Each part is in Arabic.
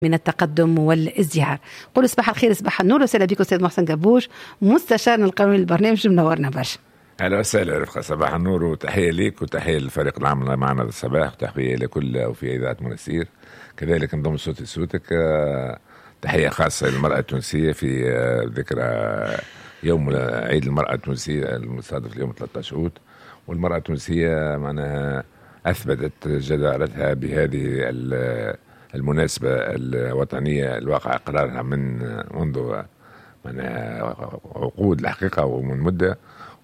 من التقدم والازدهار. قولوا صباح الخير صباح النور، وسهلا بكم استاذ محسن قبوش مستشارنا القانوني للبرنامج، منورنا برشا. اهلا وسهلا رفقه، صباح النور وتحيه ليك وتحيه للفريق العمل معنا هذا الصباح، وتحيه لكل وفي اذاعه منسير، كذلك انضم صوتي صوتك. تحيه خاصه للمراه التونسيه في ذكرى يوم عيد المراه التونسيه المصادف اليوم 13 أوت. والمراه التونسيه معناها اثبتت جدارتها بهذه المناسبة الوطنية الواقع قرارها منذ عقود الحقيقة ومن مدة،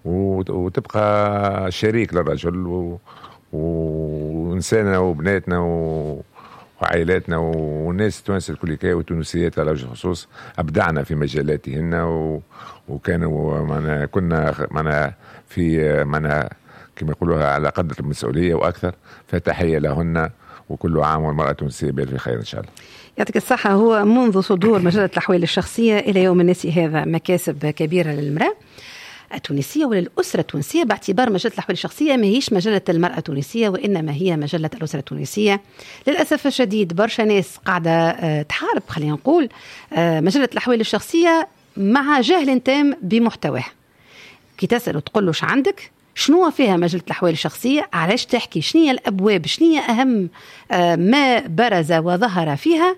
وتبقى شريك للرجل وإنساننا وبناتنا وعائلاتنا والناس التوانسة الكل والتونسيات على وجه الخصوص أبدعنا في مجالاتهن، وكانوا كنا في كما يقولوها على قدر المسؤولية وأكثر. فتحية لهن، وكل عام والمرأة التونسية بألف خير إن شاء الله. يعطيك الصحة. هو منذ صدور مجلة الأحوال الشخصية إلى يوم الناس هذا مكاسب كبيرة للمرأة التونسية وللأسرة التونسية، باعتبار مجلة الأحوال الشخصية ما هيش مجلة المرأة التونسية وإنما هي مجلة الأسرة التونسية. للأسف الشديد برشا ناس قاعدة تحارب، خلينا نقول، مجلة الأحوال الشخصية مع جهل تام بمحتواها. كي تسأل وتقول له عندك شنو فيها مجلة الأحوال الشخصية، علاش تحكي، شنية الأبواب، شنية أهم ما برز وظهر فيها،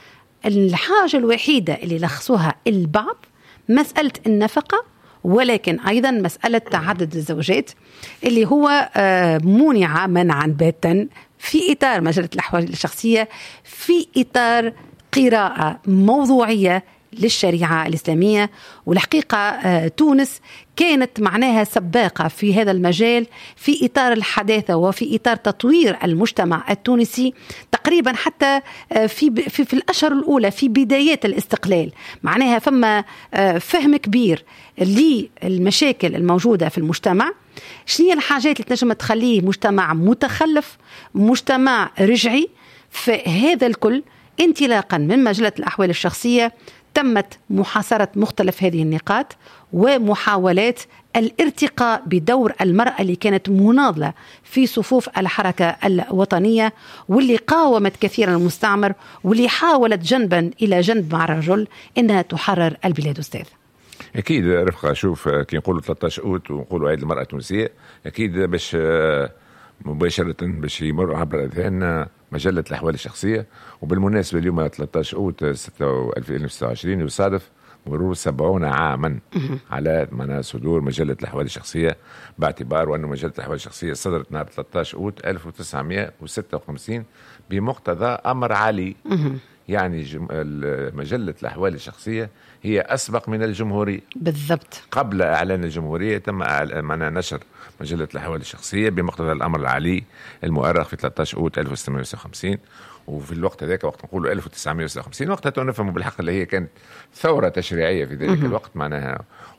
الحاجة الوحيدة اللي لخصوها البعض مسألة النفقة، ولكن أيضا مسألة تعدد الزوجات اللي هو منع منعا باتا في إطار مجلة الأحوال الشخصية، في إطار قراءة موضوعية للشريعة الإسلامية. والحقيقة تونس كانت معناها سباقة في هذا المجال في إطار الحداثة وفي إطار تطوير المجتمع التونسي، تقريبا حتى في الأشهر الأولى في بدايات الاستقلال. معناها فما فهم كبير للمشاكل الموجودة في المجتمع، شنو الحاجات اللي تنجم تخليه مجتمع متخلف، مجتمع رجعي. فهذا الكل انطلاقا من مجلة الأحوال الشخصية تمت محاصرة مختلف هذه النقاط ومحاولات الارتقاء بدور المرأة اللي كانت مناضلة في صفوف الحركة الوطنية، واللي قاومت كثيرا المستعمر، واللي حاولت جنبا إلى جنب مع الرجل إنها تحرر البلاد. أستاذ أكيد رفقة، شوف كي نقولوا 13 أوت ونقولوا عيد المرأة التونسية، أكيد باش مباشرة باش يمر عبر أذهاننا مجلة الأحوال الشخصية. وبالمناسبة اليوم 13 أوت 2026 يصادف مرور 70 عاما على صدور مجلة الأحوال الشخصية، باعتبار وأن مجلة الأحوال الشخصية صدرت نهار 13 أوت 1956 بمقتضى أمر علي. يعني مجلة الأحوال الشخصية هي أسبق من الجمهورية بالضبط. قبل إعلان الجمهورية تم نشر مجلة الأحوال الشخصية بمقتضى الأمر العلي المؤرخ في 13 أوت 1956. وفي الوقت ذاك، وقت نقول 1956، وقتها نفهم بالحق اللي هي كانت ثورة تشريعية في ذلك الوقت، معناها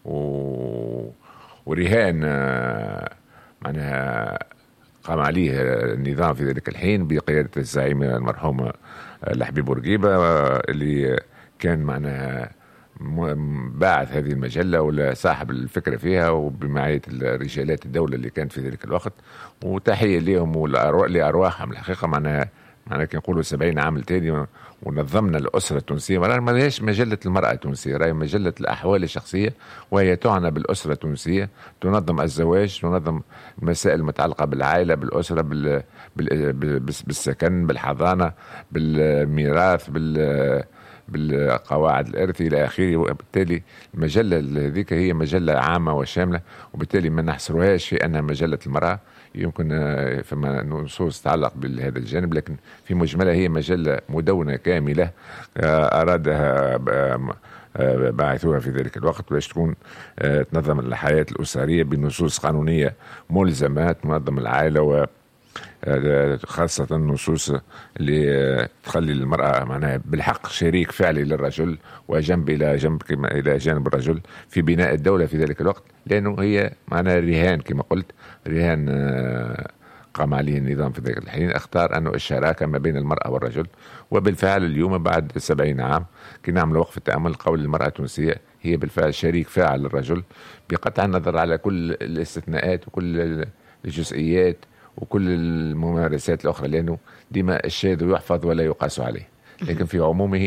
ورهان معناها قام عليه النظام في ذلك الحين بقيادة الزعيم المرحوم الحبيب بورقيبة، اللي كان معناها باعث هذه المجلة ولا صاحب الفكرة فيها، وبمعية رجالات الدولة اللي كانت في ذلك الوقت. وتحية لهم لأرواحهم الحقيقة. معناها كي نقولوا 70 عام تاني ونظمنا الأسرة التونسية. ما لهاش مجلة المرأة التونسية، راهي مجلة الأحوال الشخصية، وهي تعنى بالأسرة التونسية، تنظم الزواج، تنظم المسائل المتعلقة بالعائلة، بالأسرة، بالسكن، بالحضانة، بالميراث، بالقواعد الإرث إلى آخره. وبالتالي المجلة هذيك هي مجلة عامة وشاملة، وبالتالي ما نحصروهاش في أنها مجلة المرأة. يمكن فما نصوص تتعلق بهذا الجانب، لكن في مجملها هي مجلة مدونة كاملة أرادها باعثوها في ذلك الوقت باش تكون تنظم الحياة الأسرية بنصوص قانونية ملزمة تنظم العائلة، خاصة النصوص اللي تخلي المرأة معناها بالحق شريك فعلي للرجل، وجنب إلى جنب إلى جانب الرجل في بناء الدولة في ذلك الوقت، لأنه هي معناها رهان، كما قلت رهان قام عليه النظام في ذلك الحين، اختار أنه الشراكة ما بين المرأة والرجل. وبالفعل اليوم بعد 70 عام كي نعمل وقف التأمل، قول المرأة التونسية هي بالفعل شريك فاعل للرجل، بقطع النظر على كل الاستثناءات وكل الجزئيات وكل الممارسات الأخرى، لأنه ديما الشاذ يحفظ ولا يقاس عليه. لكن في عمومه